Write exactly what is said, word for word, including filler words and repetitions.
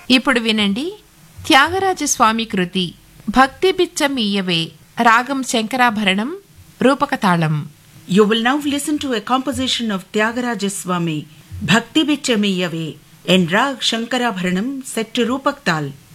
ఇప్పుడు వినండి త్యాగరాజస్వామి కృతి భక్తి బిచ్చమియ్యవే రాగం Shankarabharanam రూపకతాళం. You will now listen to a composition of Tyagaraja Swami, Bhakti Bichamiyyave, in Rag Shankarabharanam set to Rupak Tal.